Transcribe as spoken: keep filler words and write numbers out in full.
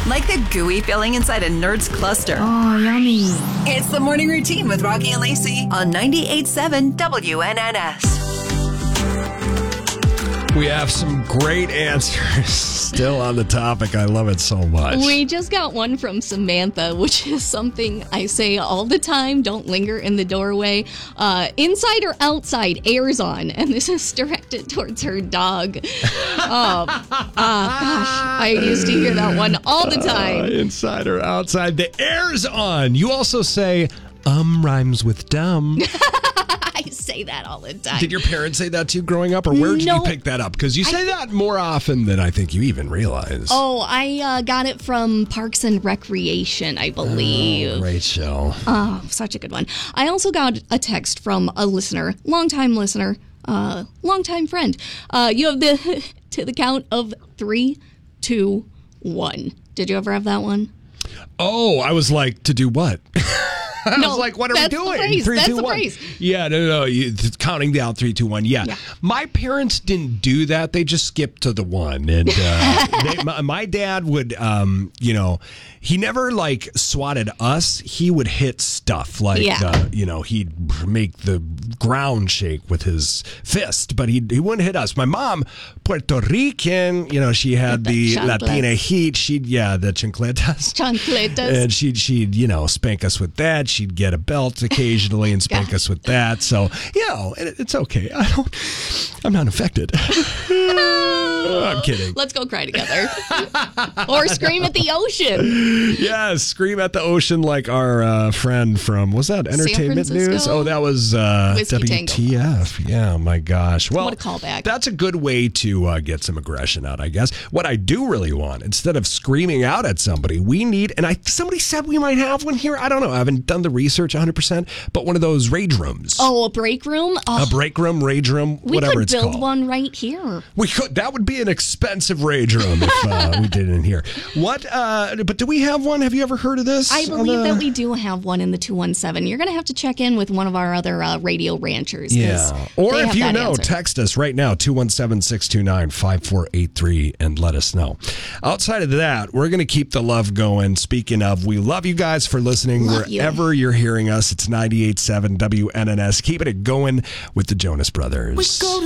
Like the gooey filling inside a Nerd's cluster. Oh, yummy. It's the morning routine with Rocky and Lacey on ninety-eight point seven W N N S. We have some great answers still on the topic. I love it so much. We just got one from Samantha, which is something I say all the time. Don't linger in the doorway. Uh, inside or outside, air's on. And this is directed towards her dog. Oh, uh, gosh. I used to hear that one all the time. Uh, inside or outside, the air's on. You also say, um rhymes with dumb. I say that all the time. Did your parents say that to you growing up, or where did No. you pick that up? Because you say I, that more often than I think you even realize. Oh, I uh, got it from Parks and Recreation, I believe. Oh, great show. Oh, such a good one. I also got a text from a listener, longtime listener, uh, longtime friend. Uh, you have the to the count of three, two, one. Did you ever have that one? Oh, I was like, to do what? I No, was like, what are we that's the doing? phrase. Three, That's two, the one. phrase. Yeah, no, no, you, th- counting down three, two, one. Yeah. Yeah. My parents didn't do that. They just skipped to the one. And uh, they, my, my dad would, um, you know, he never like swatted us. He would hit stuff like, Yeah. uh, you know, he'd make the ground shake with his fist, but he he wouldn't hit us. My mom, Puerto Rican, you know, she had the, The Latina chanclas. heat. She'd, yeah, the chancletas. Chancletas. And she'd, she'd, you know, spank us with that. She'd get a belt occasionally and spank us with that. So, you know, it, it's okay. I don't, I'm not affected. I'm kidding. Let's go cry together. Or scream at the ocean. Yes, scream at the ocean like our uh, friend from, was that Entertainment Francisco? News? Oh, that was uh, Whiskey W T F. Yeah, my gosh. Well, What a callback. That's a good way to uh, get some aggression out, I guess. What I do really want, instead of screaming out at somebody, we need, and I somebody said we might have one here. I don't know. I haven't done the research one hundred percent, but one of those rage rooms. Oh, a break room? Oh, A break room, rage room, we whatever could it's build called. one right here. We could. That would be an expensive rage room if uh, we did it in here. What? Uh, but do we have one? Have you ever heard of this? I on believe the- that we do have one in the two one seven. You're going to have to check in with one of our other uh, radio ranchers. 'cause Yeah. Or they if have you that know, answer. text us right now, two one seven, six two nine, five four eight three, and let us know. Outside of that, we're going to keep the love going. Speaking of, we love you guys for listening Love you. wherever you're hearing us. It's ninety-eight point seven W N N S. Keeping it going with the Jonas Brothers. We go